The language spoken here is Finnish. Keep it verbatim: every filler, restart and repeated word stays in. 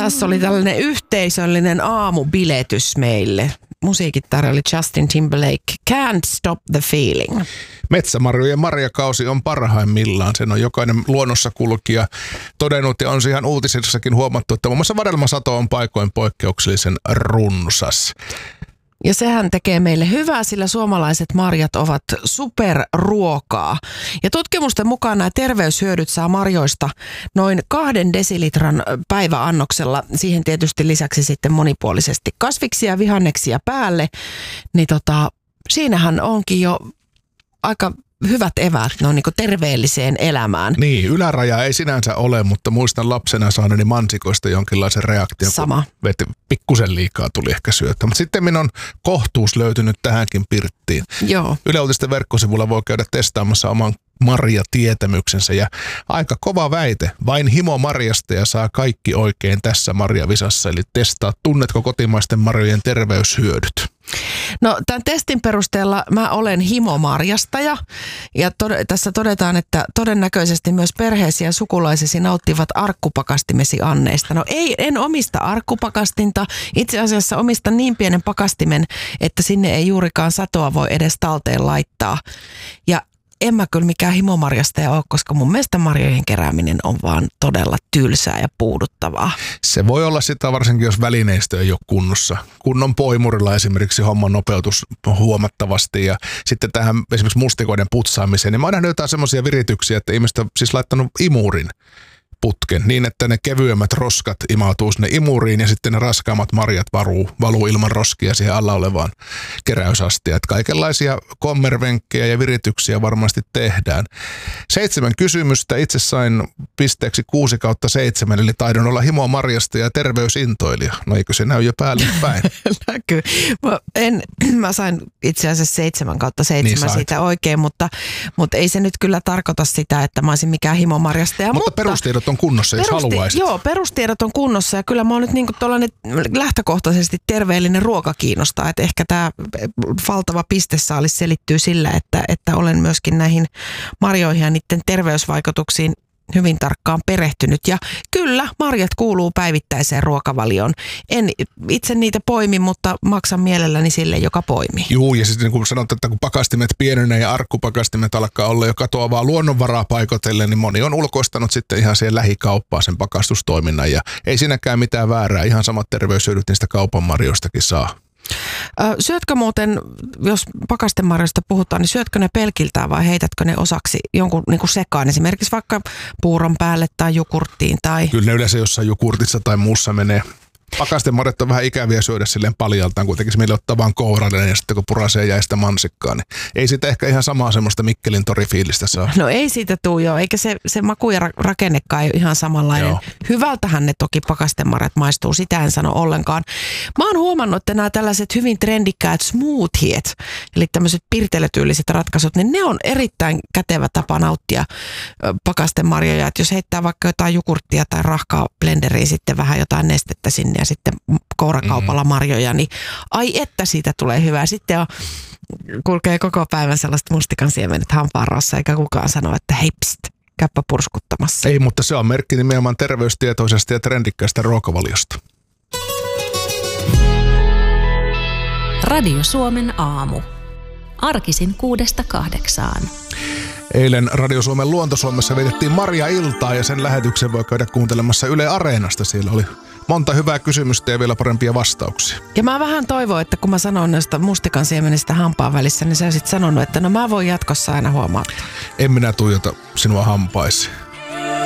Tässä oli tällainen yhteisöllinen aamubiletys meille. Musiikit tarjoili Justin Timberlake, Can't Stop the Feeling. Metsämarjojen marjakausi on parhaimmillaan. Sen on jokainen luonnossa kulkija todennut ja on se ihan uutisissakin huomattu, että muun muassa vadelmasato on paikoin poikkeuksellisen runsas. Ja sehän tekee meille hyvää, sillä suomalaiset marjat ovat superruokaa. Ja tutkimusten mukaan nämä terveyshyödyt saa marjoista noin kahden desilitran päiväannoksella. Siihen tietysti lisäksi sitten monipuolisesti kasviksia, vihanneksia päälle. Niin tota, siinähän onkin jo aika hyvät eväät no, niin kuin terveelliseen elämään. Niin, yläraja ei sinänsä ole, mutta muistan lapsena saaneni mansikoista jonkinlaisen reaktion. Sama. Veti, pikkusen liikaa tuli ehkä syötä. Mutta sitten minun on kohtuus löytynyt tähänkin pirttiin. Joo. Yle Uutisten verkkosivulla voi käydä testaamassa oman marjatietämyksensä ja aika kova väite. Vain himo marjasta ja saa kaikki oikein tässä marjavisassa. Eli testaa, tunnetko kotimaisten marjojen terveyshyödyt? No tämän testin perusteella mä olen himomarjastaja ja tod- tässä todetaan, että todennäköisesti myös perheesi ja sukulaisesi nauttivat arkkupakastimesi anneista. No ei, en omista arkkupakastinta. Itse asiassa omistan niin pienen pakastimen, että sinne ei juurikaan satoa voi edes talteen laittaa. Ja en mä kyllä mikään himomarjastaja ole, koska mun mielestä marjojen kerääminen on vaan todella tylsää ja puuduttavaa. Se voi olla sitä varsinkin, jos välineistö ei ole kunnossa. Kunnon poimurilla esimerkiksi homman nopeutus huomattavasti ja sitten tähän esimerkiksi mustikoiden putsaamiseen. Niin mä oon nähnyt jotain semmoisia virityksiä, että ihmiset on siis laittanut imurin putken niin, että ne kevyemmät roskat imautuu sinne imuriin ja sitten ne raskaammat marjat varuu, valuu ilman roskia siihen alla olevaan keräysastia. Että kaikenlaisia kommervenkkejä ja virityksiä varmasti tehdään. Seitsemän kysymystä. Itse sain pisteeksi kuusi kautta seitsemän, eli taidon olla himo marjasta ja terveysintoilija. No eikö se näy jo päälle päin? Näkyy. Mä, en, mä sain itse asiassa seitsemän kautta seitsemän niin siitä oikein, mutta, mutta ei se nyt kyllä tarkoita sitä, että mä olisin mikään himo marjastaja. Mutta, mutta perustiedot on kunnossa, jos Perusti- haluaisit. Joo, perustiedot on kunnossa ja kyllä mä oon nyt niin kuin tollainen lähtökohtaisesti terveellinen ruoka kiinnostaa, että ehkä tämä valtava pistesaalis selittyy sillä, että, että olen myöskin näihin marjoihin ja niiden terveysvaikutuksiin hyvin tarkkaan perehtynyt. Ja kyllä, marjat kuuluu päivittäiseen ruokavalioon. En itse niitä poimi, mutta maksan mielelläni sille, joka poimii. Juu, ja sitten kun sanotaan, että kun pakastimet pienenee ja arkkupakastimet alkaa olla jo katoavaa luonnonvaraa paikotellen, niin moni on ulkoistanut sitten ihan siihen lähikauppaan sen pakastustoiminnan. Ja ei siinäkään mitään väärää. Ihan samat terveyshyödyt niistä kaupan marjoistakin saa. Syötkö muuten, jos pakastemarjoista puhutaan, niin syötkö ne pelkiltään vai heitätkö ne osaksi jonkun niin kuin sekaan, esimerkiksi vaikka puuron päälle tai jogurttiin? Tai... Kyllä ne yleensä jossain jogurtissa tai muussa menee. Pakastemarjat on vähän ikäviä syödä silleen paljaltaan, kuitenkin se meille ottaa vaan kourallinen ja sitten kun purasee jäi sitä mansikkaa, niin ei siitä ehkä ihan samaa semmoista Mikkelin torifiilistä saa. No ei siitä tuu joo, eikä se, se maku ja rakennekaan ihan samanlainen. Joo. Hyvältähän ne toki pakastemarjat maistuu, sitä en sano ollenkaan. Mä oon huomannut, että nämä tällaiset hyvin trendikkäät smoothiet, eli tämmöiset pirtelötyyliset ratkaisut, niin ne on erittäin kätevä tapa nauttia pakastemarjoja. Että jos heittää vaikka jotain jogurttia tai rahkaa blenderiin, sitten vähän jotain nestettä sinne ja sitten kourakaupalla marjoja, niin ai että siitä tulee hyvää. Sitten on, kulkee koko päivän sellaista mustikan siemenet hampaanrauhassa, eikä kukaan sano, että hei pst, käypä purskuttamassa. Ei, mutta se on merkki nimenomaan terveystietoisesta ja trendikkäästä ruokavaliosta. Radio Suomen aamu. Arkisin kuudesta kahdeksaan. Eilen Radio Suomen Luonto-Suomessa vietettiin Marja-iltaa ja sen lähetyksen voi käydä kuuntelemassa Yle Areenasta. Siellä oli monta hyvää kysymystä ja vielä parempia vastauksia. Ja mä vähän toivon, että kun mä sanon näistä mustikan siemenistä hampaan välissä, niin sä olisit sanonut, että no mä voin jatkossa aina huomauttaa. En minä tuijota sinua hampaisi.